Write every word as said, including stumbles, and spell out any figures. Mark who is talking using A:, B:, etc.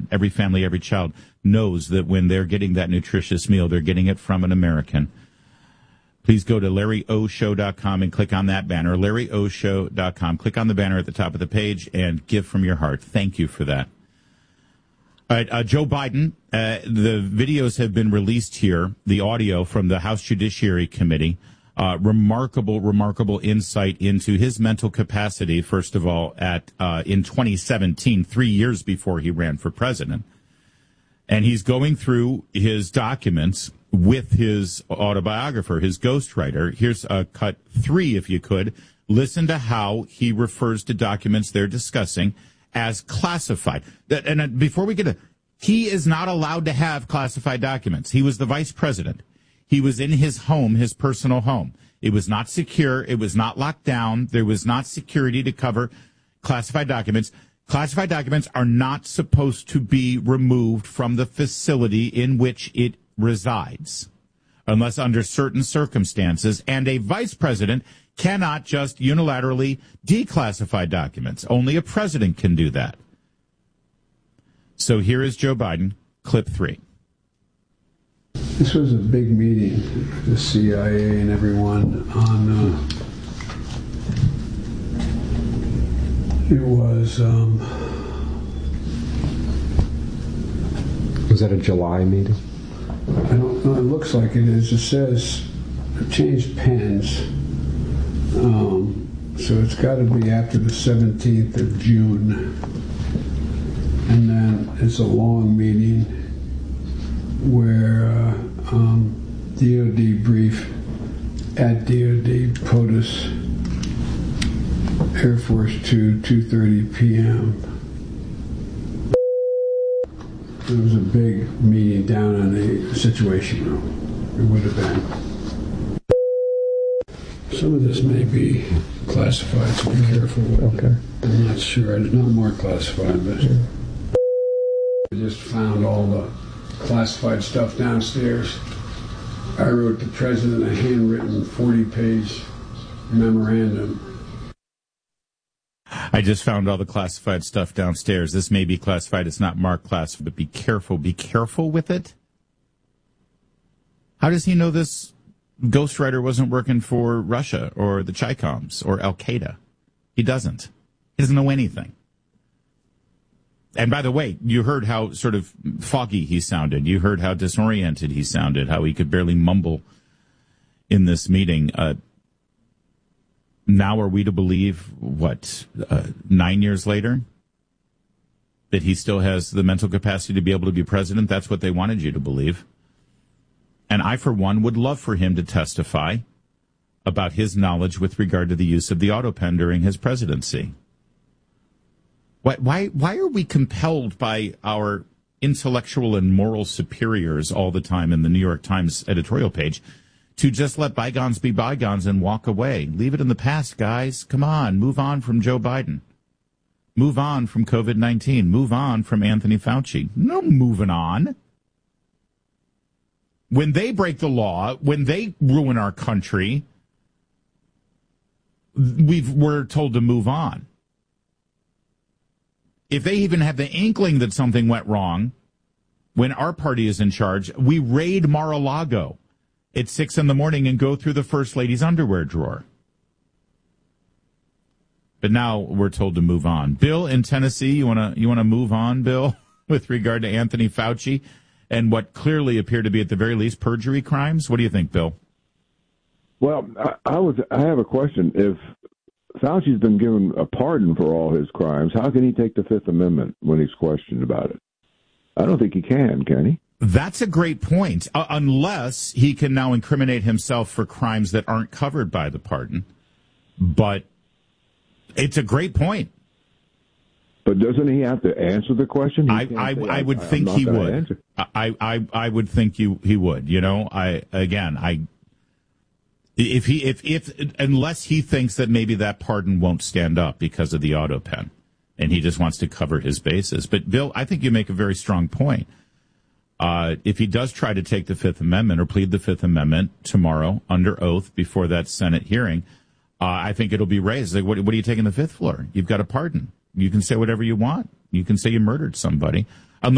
A: American, every family, every child knows that when they're getting that nutritious meal, they're getting it from an American. Please go to larry o show dot com and click on that banner, larry o show dot com. Click on the banner at the top of the page and give from your heart. Thank you for that. All right, uh, Joe Biden, uh, the videos have been released here, the audio from the House Judiciary Committee. Uh, remarkable, remarkable insight into his mental capacity, first of all, at uh, in twenty seventeen, three years before he ran for president. And he's going through his documents with his autobiographer, his ghostwriter. Here's uh, cut three, if you could. Listen to how he refers to documents they're discussing as classified. And uh, before we get to, he is not allowed to have classified documents. He was the vice president. He was in his home, his personal home. It was not secure. It was not locked down. There was not security to cover classified documents. Classified documents are not supposed to be removed from the facility in which it resides, unless under certain circumstances, and a vice president cannot just unilaterally declassify documents. Only a president can do that. So here is Joe Biden, clip three.
B: This was a big meeting, the C I A and everyone on, uh, it was, um,
C: was that a July meeting?
B: I don't know, it looks like it is. It says, it changed pens. Um, so it's got to be after the seventeenth of June. And then it's a long meeting where uh, um, D O D brief at D O D POTUS, Air Force Two, two thirty p.m. There was a big meeting down in the Situation Room. It would have been. Some of this may be classified, so be careful with
C: okay.
B: it. I'm not sure. It's not more classified, but yeah. I just found all the classified stuff downstairs. I wrote the president a handwritten forty-page memorandum.
A: I just found all the classified stuff downstairs. This may be classified. It's not marked classified, but be careful. Be careful with it. How does he know this ghostwriter wasn't working for Russia or the Chicoms or Al-Qaeda? He doesn't. He doesn't know anything. And by the way, you heard how sort of foggy he sounded. You heard how disoriented he sounded, how he could barely mumble in this meeting. Uh, now are we to believe, what, uh, nine years later, that he still has the mental capacity to be able to be president? That's what they wanted you to believe. And I, for one, would love for him to testify about his knowledge with regard to the use of the auto pen during his presidency. Why, why, why are we compelled by our intellectual and moral superiors all the time in the New York Times editorial page to just let bygones be bygones and walk away? Leave it in the past, guys. Come on, move on from Joe Biden. Move on from COVID nineteen. Move on from Anthony Fauci. No moving on. When they break the law, when they ruin our country, we've, we're told to move on. If they even have the inkling that something went wrong, when our party is in charge, we raid Mar-a-Lago at six in the morning and go through the First Lady's underwear drawer. But now we're told to move on. Bill in Tennessee, you want to you want to move on, Bill, with regard to Anthony Fauci and what clearly appear to be at the very least perjury crimes? What do you think, Bill?
D: Well, I, I was I have a question. If Fauci's been given a pardon for all his crimes, how can he take the Fifth Amendment when he's questioned about it? I don't think he can, can he?
A: That's a great point, uh, unless he can now incriminate himself for crimes that aren't covered by the pardon. But it's a great point.
D: But doesn't he have to answer the question? He
A: I, I,
D: say,
A: I would
D: I,
A: think he would.
D: Answer.
A: I, I, I would think you he would. You know, I again, I if he if if unless he thinks that maybe that pardon won't stand up because of the auto pen, and he just wants to cover his bases. But Bill, I think you make a very strong point. Uh, if he does try to take the Fifth Amendment or plead the Fifth Amendment tomorrow under oath before that Senate hearing, uh, I think it'll be raised. Like, what, what are you taking the fifth floor? You've got a pardon. You can say whatever you want. You can say you murdered somebody.